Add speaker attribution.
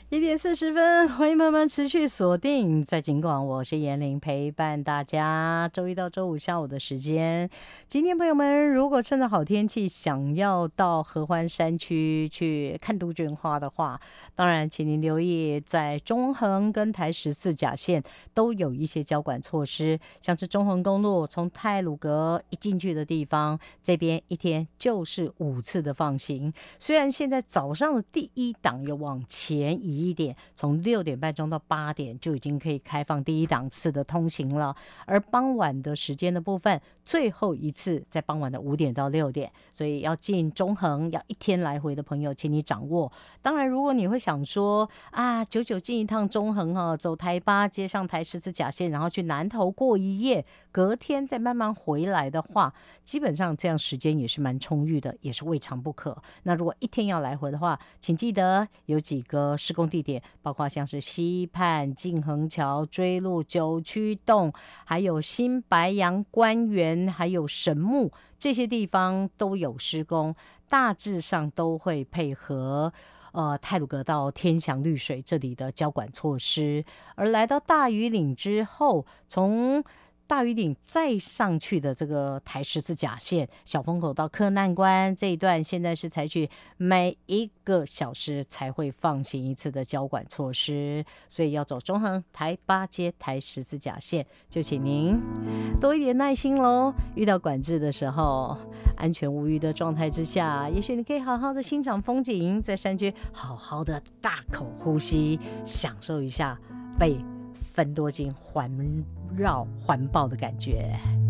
Speaker 1: 1点40分，欢迎朋友们持续锁定在警广，我是严玲，陪伴大家周一到周五下午的时间。今天朋友们如果趁着好天气想要到合欢山区去看杜鹃花的话，当然请您留意在中横跟台14甲线都有一些交管措施，像是中横公路从太鲁阁一进去的地方，这边一天就是5次的放行。虽然现在早上的第一档有往前移一点，从6点半钟到8点就已经可以开放第一档次的通行了，而傍晚的时间的部分，最后一次在傍晚的5点到6点，所以要进中横要1天来回的朋友，请你掌握。当然，如果你会想说啊，久久进一趟中横走台8接上台14甲线，然后去南投过一夜，隔天再慢慢回来的话，基本上这样时间也是蛮充裕的，也是未尝不可。那如果1天要来回的话，请记得有几个施工地点，包括像是西畔、静恒桥、追路、九曲洞，还有新白杨官园，还有神木，这些地方都有施工，大致上都会配合太鲁阁到天祥绿水这里的交管措施。而来到大屿岭之后，从大屿岭再上去的这个台14甲线小风口到克难关这一段，现在是采取每1个小时才会放行一次的交管措施，所以要走中横、台8接台14甲线，就请您多一点耐心咯。遇到管制的时候，安全无虞的状态之下，也许你可以好好的欣赏风景，在山区好好的大口呼吸，享受一下被芬多精环绕环抱的感觉。